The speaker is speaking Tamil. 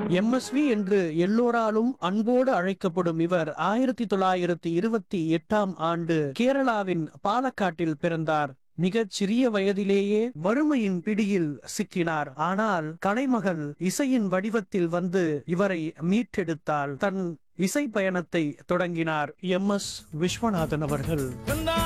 எம்எஸ்வி என்று எல்லோராலும் அன்போடு அழைக்கப்படும் இவர் 1928ஆம் ஆண்டு கேரளாவின் பாலக்காட்டில் பிறந்தார். மிகச் சிறிய வயதிலேயே வறுமையின் பிடியில் சிக்கினார். ஆனால் கலைமகள் இசையின் வடிவத்தில் வந்து இவரை மீட்டெடுத்தால் தன் இசை பயணத்தை தொடங்கினார் எம்.எஸ். விஸ்வநாதன் அவர்கள்.